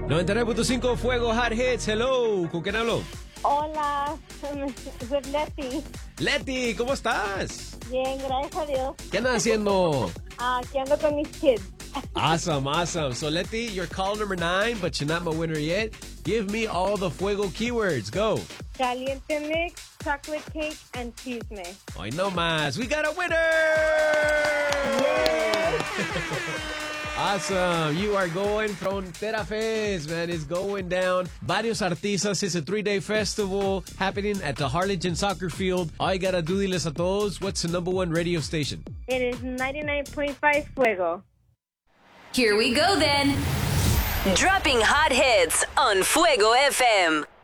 99.5 Fuego Hot Hits. Hello, ¿con quién hablo? Hola, soy Leti. Leti, ¿cómo estás? Bien, gracias a Dios. ¿Qué andas haciendo? Aquí ando con mis kids. Awesome. So, Leti, you're call number 9, but you're not my winner yet. Give me all the Fuego keywords. Go. Caliente mix, chocolate cake, and chisme. Hoy no más. We got a winner! Yay! Awesome. You are going Frontera Fest, man. It's going down. Varios artistas. It's a 3-day festival happening at the Harlingen Soccer Field. All you gotta do, diles a todos, what's the number one radio station? It is 99.5 Fuego. Here we go then. Dropping hot hits on Fuego FM.